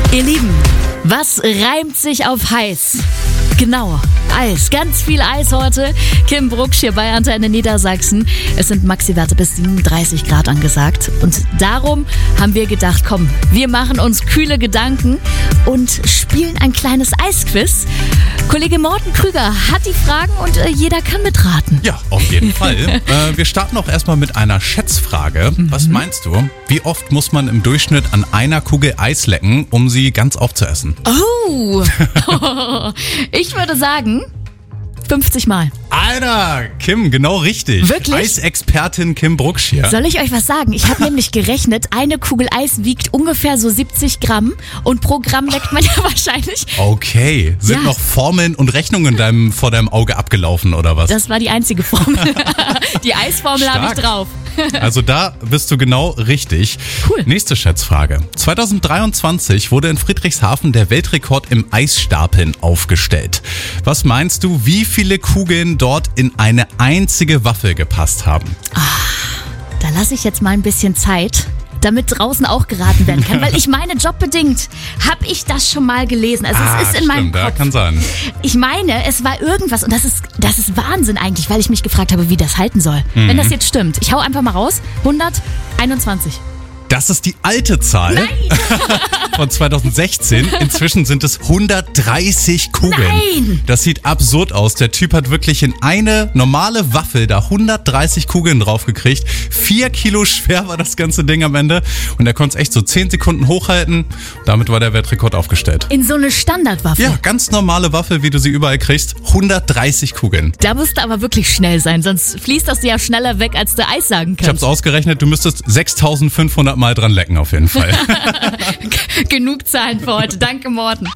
Ihr Lieben, was reimt sich auf heiß? Genau, Eis. Ganz viel Eis heute. Kim Brucksch hier bei Antenne Niedersachsen. Es sind Maxi-Werte bis 37 Grad angesagt. Und darum haben wir gedacht, komm, wir machen uns kühle Gedanken und spielen ein kleines Eisquiz. Kollege Morten Krüger hat die Fragen und jeder kann mitraten. Ja, auf jeden Fall. Wir starten auch erstmal mit einer Schätzfrage. Was meinst du? Wie oft muss man im Durchschnitt an einer Kugel Eis lecken, um sie ganz aufzuessen? Oh, ich würde sagen 50 Mal. Alter, Kim, genau richtig. Wirklich? Eisexpertin Kim Brucksch hier. Soll ich euch was sagen? Ich habe nämlich gerechnet, eine Kugel Eis wiegt ungefähr so 70 Gramm und pro Gramm leckt man ja wahrscheinlich. Okay, sind noch Formeln und Rechnungen vor deinem Auge abgelaufen oder was? Das war die einzige Formel. Die Eisformel habe ich drauf. Also da bist du genau richtig. Cool. Nächste Schätzfrage. 2023 wurde in Friedrichshafen der Weltrekord im Eisstapeln aufgestellt. Was meinst du, wie viele Kugeln dort in eine einzige Waffel gepasst haben? Da lasse ich jetzt mal ein bisschen Zeit, damit draußen auch geraten werden kann, weil ich meine, jobbedingt habe ich das schon mal gelesen. Also es ist in meinem Kopf. Ja, kann sein. Ich meine, es war irgendwas und das ist Wahnsinn eigentlich, weil ich mich gefragt habe, wie das halten soll. Wenn das jetzt stimmt. Ich hau einfach mal raus. 121. Das ist die alte Zahl. Nein! Von 2016. Inzwischen sind es 130 Kugeln. Nein! Das sieht absurd aus. Der Typ hat wirklich in eine normale Waffel da 130 Kugeln draufgekriegt. 4 Kilo schwer war das ganze Ding am Ende. Und er konnte es echt so 10 Sekunden hochhalten. Damit war der Weltrekord aufgestellt. In so eine Standardwaffe. Ja, ganz normale Waffel, wie du sie überall kriegst. 130 Kugeln. Da musst du aber wirklich schnell sein, sonst fließt das ja schneller weg, als du Eis sagen kannst. Ich hab's ausgerechnet, du müsstest 6500 Mal dran lecken auf jeden Fall. Genug Zahlen für heute. Danke, Morten.